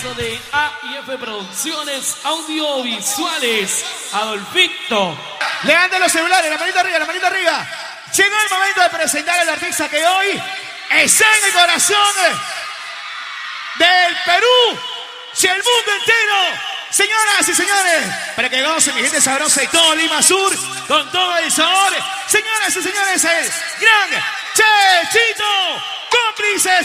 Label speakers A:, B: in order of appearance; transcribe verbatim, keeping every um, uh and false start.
A: aplauso de A y F Producciones Audiovisuales. Adolfito.
B: Levanten los celulares, la manita arriba, la manita arriba. Llegó el momento de presentar al artista que hoy está en el corazón del Perú y el mundo entero. Señoras y señores, para que gocen mi gente sabrosa y todo Lima Sur, con todo el sabor. Señoras y señores, el gran Chechito, cómplices